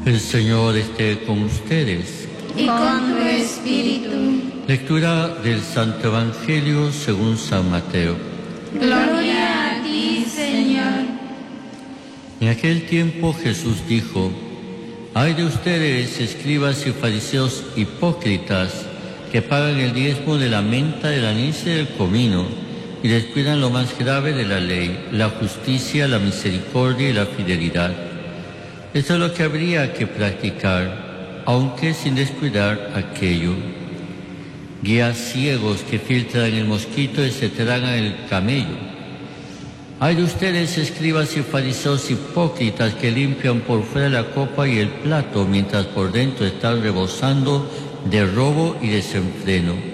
El Señor esté con ustedes. Y con tu espíritu. Lectura del Santo Evangelio según San Mateo. Gloria a ti, Señor. En aquel tiempo Jesús dijo: Ay de ustedes, escribas y fariseos hipócritas, que pagan el diezmo de la menta, del anís y del comino, y descuidan lo más grave de la ley, la justicia, la misericordia y la fidelidad. Esto es lo que habría que practicar, aunque sin descuidar aquello. Guías ciegos que filtran el mosquito y se tragan el camello. Hay de ustedes, escribas y fariseos hipócritas, que limpian por fuera la copa y el plato, mientras por dentro están rebosando de robo y desenfreno.